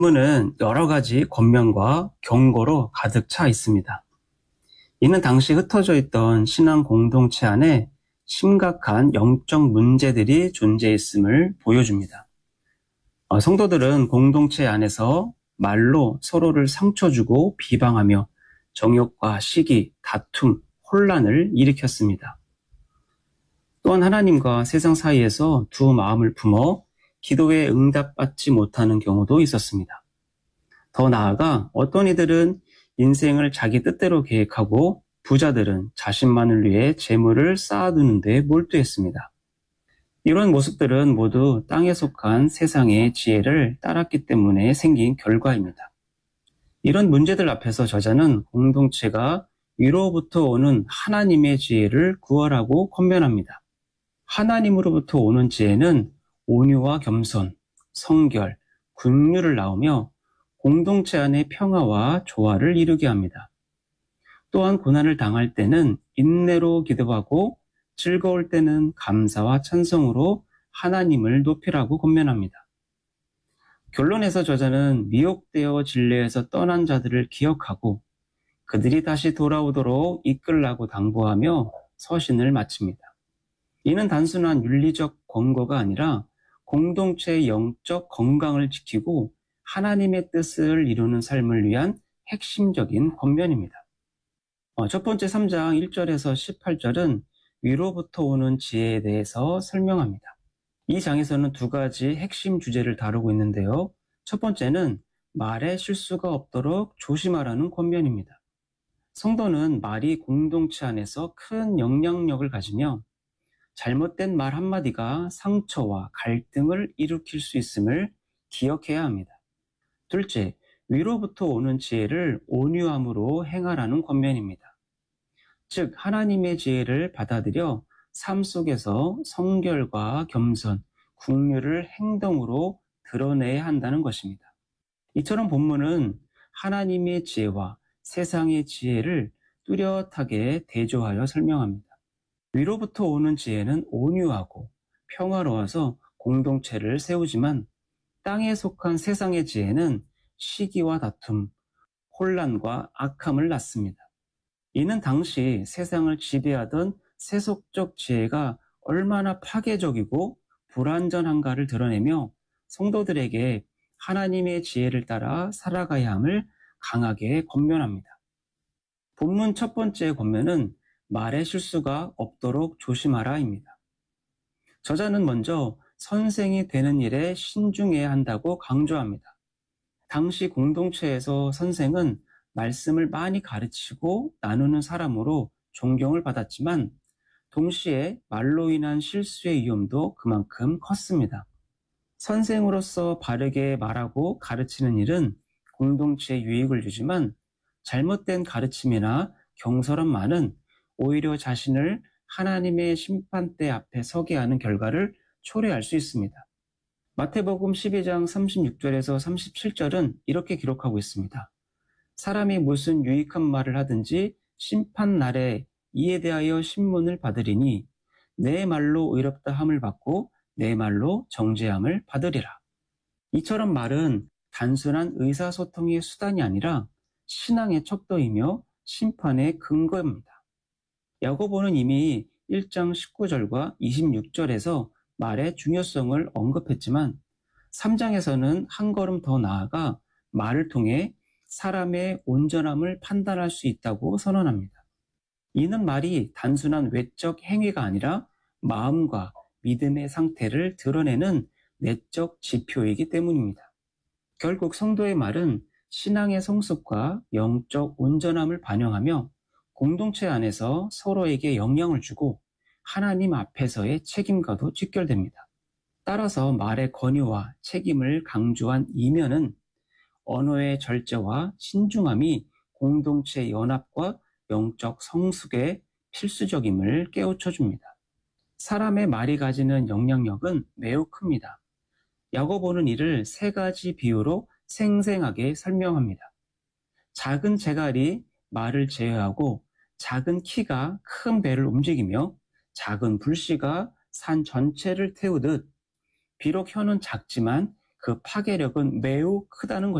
문은 여러 가지 권면과 경고로 가득 차 있습니다. 이는 당시 흩어져 있던 신앙 공동체 안에 심각한 영적 문제들이 존재했음을 보여줍니다. 성도들은 공동체 안에서 말로 서로를 상처 주고 비방하며 정욕과 시기, 다툼, 혼란을 일으켰습니다. 또한 하나님과 세상 사이에서 두 마음을 품어 기도에 응답받지 못하는 경우도 있었습니다. 더 나아가 어떤 이들은 인생을 자기 뜻대로 계획하고 부자들은 자신만을 위해 재물을 쌓아두는 데 몰두했습니다. 이런 모습들은 모두 땅에 속한 세상의 지혜를 따랐기 때문에 생긴 결과입니다. 이런 문제들 앞에서 저자는 공동체가 위로부터 오는 하나님의 지혜를 구하라고 권면합니다. 하나님으로부터 오는 지혜는 온유와 겸손, 성결, 긍휼을 낳으며 공동체 안의 평화와 조화를 이루게 합니다. 또한 고난을 당할 때는 인내로 기도하고 즐거울 때는 감사와 찬송으로 하나님을 높이라고 권면합니다. 결론에서 저자는 미혹되어 진리에서 떠난 자들을 기억하고 그들이 다시 돌아오도록 이끌라고 당부하며 서신을 마칩니다. 이는 단순한 윤리적 권고가 아니라 공동체의 영적 건강을 지키고 하나님의 뜻을 이루는 삶을 위한 핵심적인 권면입니다. 첫 번째 3장 1절에서 18절은 위로부터 오는 지혜에 대해서 설명합니다. 이 장에서는 두 가지 핵심 주제를 다루고 있는데요. 첫 번째는 말에 실수가 없도록 조심하라는 권면입니다. 성도는 말이 공동체 안에서 큰 영향력을 가지며 잘못된 말 한마디가 상처와 갈등을 일으킬 수 있음을 기억해야 합니다. 둘째, 위로부터 오는 지혜를 온유함으로 행하라는 권면입니다. 즉, 하나님의 지혜를 받아들여 삶 속에서 성결과 겸손, 긍휼을 행동으로 드러내야 한다는 것입니다. 이처럼 본문은 하나님의 지혜와 세상의 지혜를 뚜렷하게 대조하여 설명합니다. 위로부터 오는 지혜는 온유하고 평화로워서 공동체를 세우지만 땅에 속한 세상의 지혜는 시기와 다툼, 혼란과 악함을 낳습니다. 이는 당시 세상을 지배하던 세속적 지혜가 얼마나 파괴적이고 불완전한가를 드러내며 성도들에게 하나님의 지혜를 따라 살아가야 함을 강하게 권면합니다. 본문 첫 번째 권면은 말의 실수가 없도록 조심하라입니다. 저자는 먼저 선생이 되는 일에 신중해야 한다고 강조합니다. 당시 공동체에서 선생은 말씀을 많이 가르치고 나누는 사람으로 존경을 받았지만 동시에 말로 인한 실수의 위험도 그만큼 컸습니다. 선생으로서 바르게 말하고 가르치는 일은 공동체에 유익을 주지만 잘못된 가르침이나 경솔한 말은 오히려 자신을 하나님의 심판대 앞에 서게 하는 결과를 초래할 수 있습니다. 마태복음 12장 36절에서 37절은 이렇게 기록하고 있습니다. 사람이 무슨 유익한 말을 하든지 심판 날에 이에 대하여 신문을 받으리니 내 말로 의롭다 함을 받고 내 말로 정죄함을 받으리라. 이처럼 말은 단순한 의사소통의 수단이 아니라 신앙의 척도이며 심판의 근거입니다. 야고보는 이미 1장 19절과 26절에서 말의 중요성을 언급했지만 3장에서는 한 걸음 더 나아가 말을 통해 사람의 온전함을 판단할 수 있다고 선언합니다. 이는 말이 단순한 외적 행위가 아니라 마음과 믿음의 상태를 드러내는 내적 지표이기 때문입니다. 결국 성도의 말은 신앙의 성숙과 영적 온전함을 반영하며 공동체 안에서 서로에게 영향을 주고 하나님 앞에서의 책임과도 직결됩니다. 따라서 말의 권위와 책임을 강조한 이면은 언어의 절제와 신중함이 공동체 연합과 영적 성숙의 필수적임을 깨우쳐줍니다. 사람의 말이 가지는 영향력은 매우 큽니다. 야고보는 이를 세 가지 비유로 생생하게 설명합니다. 작은 재갈이 말을 제어하고 작은 키가 큰 배를 움직이며 작은 불씨가 산 전체를 태우듯 비록 혀는 작지만 그 파괴력은 매우 크다는